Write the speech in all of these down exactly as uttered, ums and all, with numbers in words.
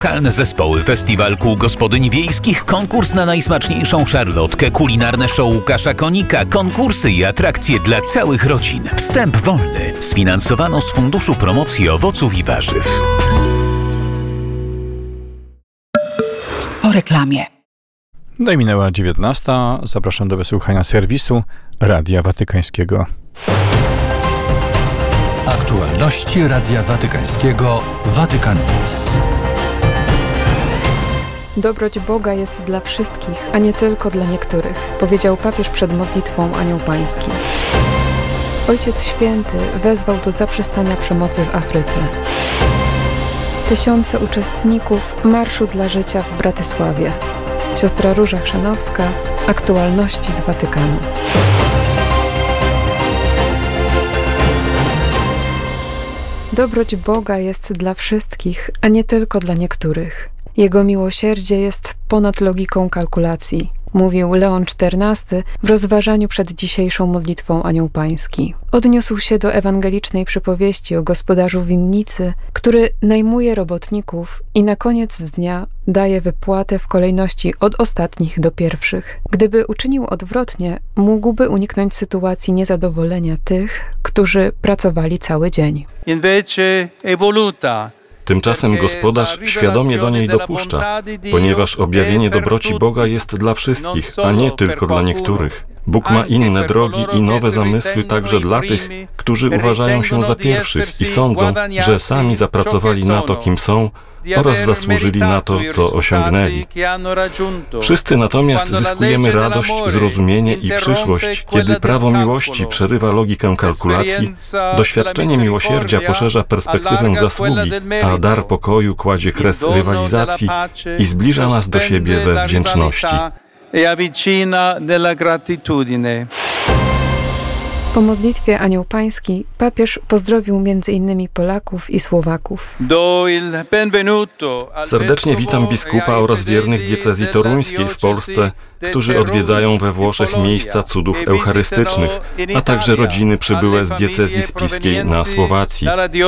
Lokalne zespoły, festiwal kół gospodyń wiejskich, konkurs na najsmaczniejszą szarlotkę, kulinarne show Łukasza Konika, konkursy i atrakcje dla całych rodzin. Wstęp wolny. Sfinansowano z Funduszu Promocji Owoców i Warzyw. Po reklamie. No i minęła dziewiętnasta. Zapraszam do wysłuchania serwisu Radia Watykańskiego. Aktualności Radia Watykańskiego Vatican News. Dobroć Boga jest dla wszystkich, a nie tylko dla niektórych, powiedział papież przed modlitwą Anioł Pański. Ojciec Święty wezwał do zaprzestania przemocy w Afryce. Tysiące uczestników Marszu dla Życia w Bratysławie. Siostra Róża Chrzanowska, aktualności z Watykanu. Dobroć Boga jest dla wszystkich, a nie tylko dla niektórych. Jego miłosierdzie jest ponad logiką kalkulacji, mówił Leon czternasty w rozważaniu przed dzisiejszą modlitwą Anioł Pański. Odniósł się do ewangelicznej przypowieści o gospodarzu winnicy, który najmuje robotników i na koniec dnia daje wypłatę w kolejności od ostatnich do pierwszych. Gdyby uczynił odwrotnie, mógłby uniknąć sytuacji niezadowolenia tych, którzy pracowali cały dzień. Invece è voluta. Tymczasem gospodarz świadomie do niej dopuszcza, ponieważ objawienie dobroci Boga jest dla wszystkich, a nie tylko dla niektórych. Bóg ma inne drogi i nowe zamysły także dla tych, którzy uważają się za pierwszych i sądzą, że sami zapracowali na to, kim są, oraz zasłużyli na to, co osiągnęli. Wszyscy natomiast zyskujemy radość, zrozumienie i przyszłość, kiedy prawo miłości przerywa logikę kalkulacji, doświadczenie miłosierdzia poszerza perspektywę zasługi, a dar pokoju kładzie kres rywalizacji i zbliża nas do siebie we wdzięczności. Po modlitwie Anioł Pański papież pozdrowił między innymi Polaków i Słowaków. Serdecznie witam biskupa oraz wiernych diecezji toruńskiej w Polsce, którzy odwiedzają we Włoszech miejsca cudów eucharystycznych, a także rodziny przybyłe z diecezji spiskiej na Słowacji.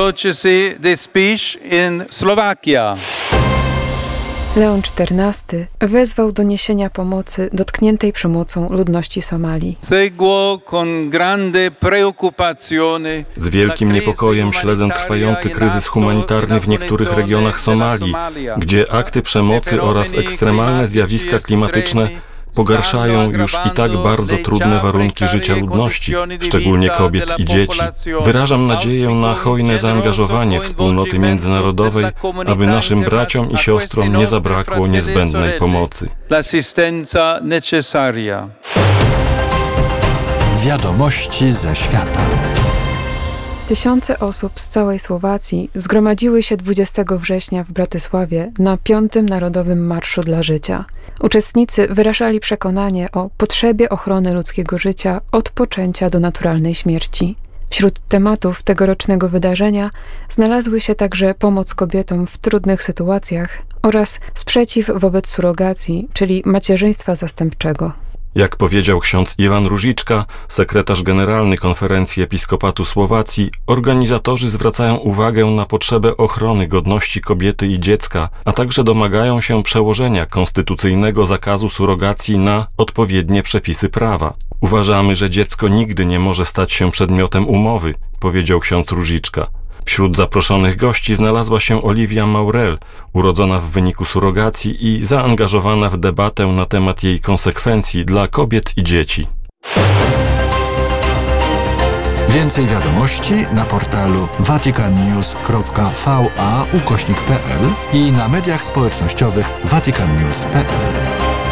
Leon czternasty wezwał do niesienia pomocy dotkniętej przemocą ludności Somalii. Z wielkim niepokojem śledzę trwający kryzys humanitarny w niektórych regionach Somalii, gdzie akty przemocy oraz ekstremalne zjawiska klimatyczne pogarszają już i tak bardzo trudne warunki życia ludności, szczególnie kobiet i dzieci. Wyrażam nadzieję na hojne zaangażowanie wspólnoty międzynarodowej, aby naszym braciom i siostrom nie zabrakło niezbędnej pomocy. Wiadomości ze świata. Tysiące osób z całej Słowacji zgromadziły się dwudziestego września w Bratysławie na piątym Narodowym Marszu dla Życia. Uczestnicy wyrażali przekonanie o potrzebie ochrony ludzkiego życia od poczęcia do naturalnej śmierci. Wśród tematów tegorocznego wydarzenia znalazły się także pomoc kobietom w trudnych sytuacjach oraz sprzeciw wobec surogacji, czyli macierzyństwa zastępczego. Jak powiedział ksiądz Iwan Róžička, sekretarz generalny Konferencji Episkopatu Słowacji, organizatorzy zwracają uwagę na potrzebę ochrony godności kobiety i dziecka, a także domagają się przełożenia konstytucyjnego zakazu surogacji na odpowiednie przepisy prawa. Uważamy, że dziecko nigdy nie może stać się przedmiotem umowy, powiedział ksiądz Róžička. Wśród zaproszonych gości znalazła się Olivia Maurel, urodzona w wyniku surogacji i zaangażowana w debatę na temat jej konsekwencji dla kobiet i dzieci. Więcej wiadomości na portalu vaticannews kropka v a ukośnik p l i na mediach społecznościowych vatican news kropka p l.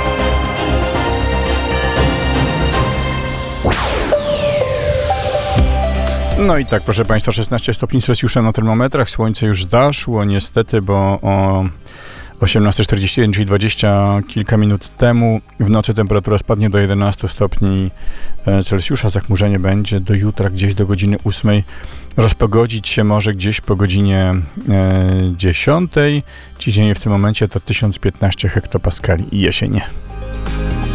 No i tak, proszę Państwa, szesnaście stopni Celsjusza na termometrach, słońce już zaszło niestety, bo o osiemnasta czterdzieści jeden, czyli dwadzieścia kilka minut temu, w nocy temperatura spadnie do jedenastu stopni Celsjusza, zachmurzenie będzie do jutra gdzieś do godziny ósmej, rozpogodzić się może gdzieś po godzinie dziesiątej, ciśnienie w tym momencie to tysiąc piętnaście hektopaskali i jesienie.